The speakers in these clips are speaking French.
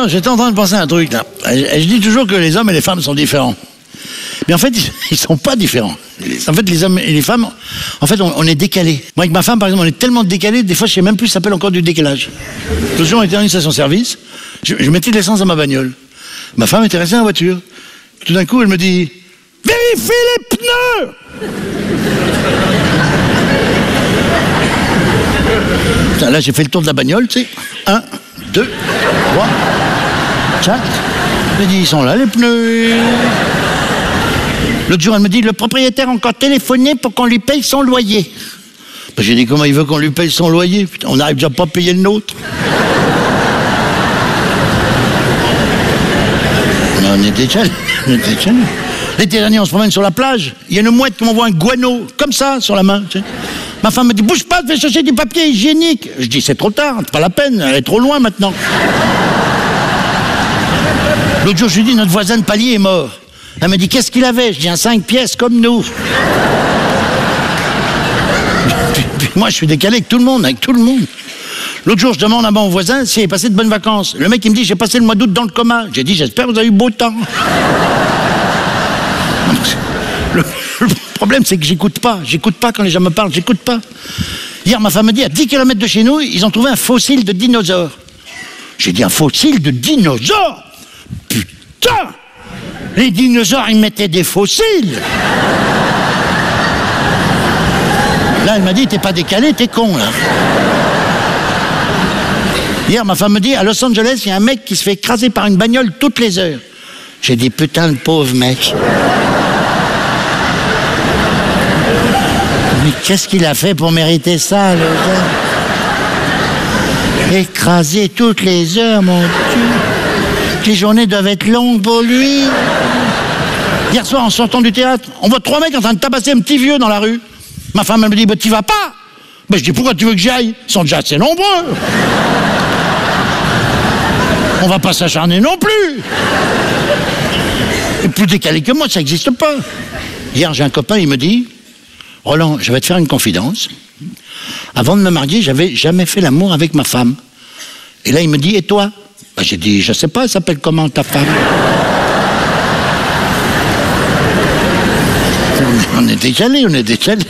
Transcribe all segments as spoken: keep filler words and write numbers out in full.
D'ailleurs, j'étais en train de penser à un truc, là. Je dis toujours que les hommes et les femmes sont différents. Mais en fait, ils sont pas différents. En fait, les hommes et les femmes, en fait, on, on est décalés. Moi, avec ma femme, par exemple, on est tellement décalés, des fois, je sais même plus, ça s'appelle encore du décalage. L'autre jour, on était dans une station-service, je, je mettais de l'essence dans ma bagnole. Ma femme était restée dans la voiture. Tout d'un coup, elle me dit « Vérifie les pneus !» Là, j'ai fait le tour de la bagnole, tu sais. Un, deux, trois, quatre. J'ai dit, ils sont là, les pneus. L'autre jour, elle me dit, le propriétaire a encore téléphoné pour qu'on lui paye son loyer. Ben, j'ai dit, comment il veut qu'on lui paye son loyer? Putain, on n'arrive déjà pas à payer le nôtre. On était déjà, on était déjà. L'été dernier, on se promène sur la plage. Il y a une mouette qui m'envoie un guano, comme ça, sur la main. Tu sais. Ma femme me dit, bouge pas, fais chercher du papier hygiénique. Je dis, c'est trop tard, c'est pas la peine, elle est trop loin maintenant. L'autre jour, je lui dis, notre voisin de palier est mort. Elle me dit, qu'est-ce qu'il avait? Je dis, un cinq pièces comme nous. Puis, puis, moi, je suis décalé avec tout le monde, avec tout le monde. L'autre jour, je demande à mon voisin s'il est passé de bonnes vacances. Le mec, il me dit, j'ai passé le mois d'août dans le coma. J'ai dit, j'espère que vous avez eu beau temps. Le, le problème, c'est que j'écoute pas. J'écoute pas quand les gens me parlent, j'écoute pas. Hier, ma femme me dit, à dix kilomètres de chez nous, ils ont trouvé un fossile de dinosaure. J'ai dit, un fossile de dinosaure? Putain! Les dinosaures, ils mettaient des fossiles. Là, elle m'a dit, t'es pas décalé, t'es con, là. Hier, ma femme me dit, à Los Angeles, il y a un mec qui se fait écraser par une bagnole toutes les heures. J'ai dit, putain, le pauvre mec. Mais qu'est-ce qu'il a fait pour mériter ça, le gars? Écrasé toutes les heures, mon Dieu. Les journées doivent être longues pour lui. Hier soir, en sortant du théâtre, on voit trois mecs en train de tabasser un petit vieux dans la rue. Ma femme, elle me dit, bah, t'y vas pas. Bah, je dis, pourquoi tu veux que j'y aille? Ils sont déjà assez nombreux. On va pas s'acharner non plus. Et plus décalé que moi, ça n'existe pas. Hier, j'ai un copain, il me dit, Roland, je vais te faire une confidence. Avant de me marier, j'avais jamais fait l'amour avec ma femme. Et là, il me dit, et toi? Ben, j'ai dit, je sais pas, elle s'appelle comment ta femme? On est décalés, on est décalés.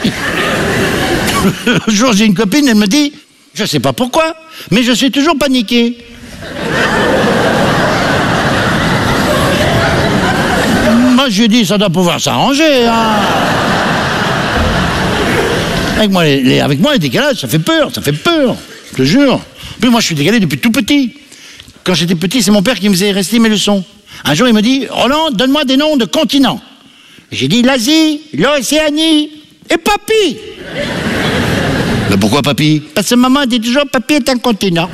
Un jour, j'ai une copine, elle me dit, je sais pas pourquoi, mais je suis toujours paniqué. Moi, je lui ai dit, ça doit pouvoir s'arranger, hein. Avec moi, les, les, avec moi, les décalages, ça fait peur, ça fait peur, je te jure. Puis moi, je suis décalé depuis tout petit. Quand j'étais petit, c'est mon père qui me faisait réciter mes leçons. Un jour, il me dit, Roland, donne-moi des noms de continents. J'ai dit l'Asie, l'Océanie et Papy. Mais pourquoi Papy? Parce que maman dit toujours, Papy est un continent.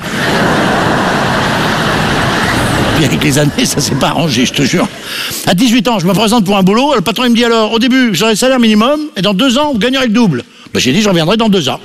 Puis avec les années, ça s'est pas arrangé, je te jure. À dix-huit ans, je me présente pour un boulot, le patron il me dit alors, au début, j'aurai le salaire minimum, et dans deux ans, vous gagnerez le double. Ben, j'ai dit, je reviendrai dans deux ans.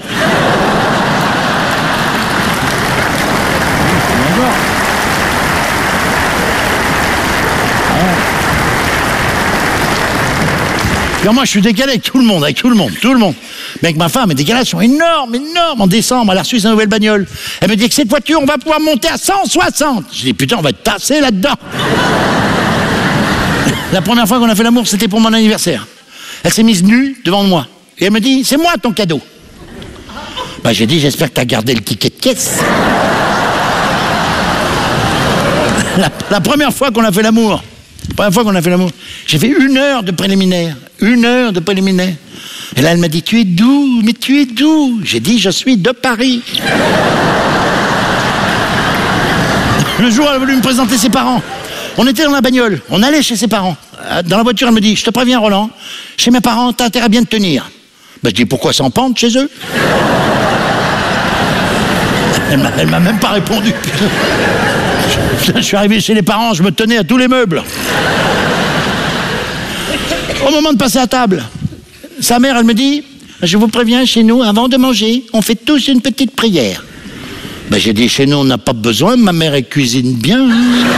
Alors moi, je suis décalé avec tout le monde, avec tout le monde, tout le monde. Mais avec ma femme, les décalages sont énormes, énormes. En décembre, elle a reçu sa nouvelle bagnole. Elle me dit que cette voiture, on va pouvoir monter à cent soixante. Je dis, putain, on va être tassé là-dedans. La première fois qu'on a fait l'amour, c'était pour mon anniversaire. Elle s'est mise nue devant moi. Et elle me dit, c'est moi ton cadeau. Bah, j'ai dit, j'espère que tu as gardé le ticket de caisse. La, la première fois qu'on a fait l'amour, la première fois qu'on a fait l'amour, j'ai fait une heure de préliminaire. Une heure de préliminaire. Et là, elle m'a dit, tu es d'où? Mais tu es d'où? J'ai dit, je suis de Paris. Le jour, elle a voulu me présenter ses parents. On était dans la bagnole, on allait chez ses parents. Dans la voiture, elle me dit, je te préviens, Roland, chez mes parents, t'as intérêt à bien te tenir. Ben, je dis, pourquoi s'en pente chez eux? Elle m'a, elle m'a même pas répondu. Je suis arrivé chez les parents, je me tenais à tous les meubles. Au moment de passer à table, sa mère, elle me dit, je vous préviens, chez nous, avant de manger, on fait tous une petite prière. Ben, j'ai dit, chez nous, on n'a pas besoin, ma mère, elle cuisine bien.